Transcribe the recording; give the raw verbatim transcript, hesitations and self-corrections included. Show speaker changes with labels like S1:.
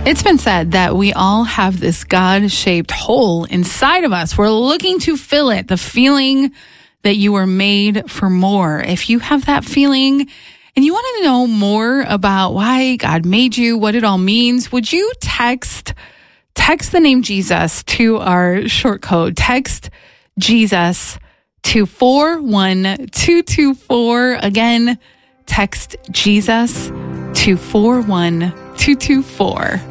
S1: It's been said that we all have this God-shaped hole inside of us. We're looking to fill it, the feeling that you were made for more. If you have that feeling and you want to know more about why God made you, what it all means, would you text text the name Jesus to our short code? Text Jesus to four one two two four. Again, text Jesus to four one two two four.